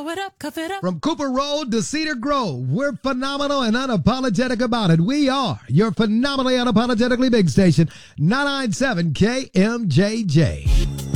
Blow it up, cuff it up. From Cooper Road to Cedar Grove, we're phenomenal and unapologetic about it. We are your phenomenally unapologetically big station, 997 KMJJ.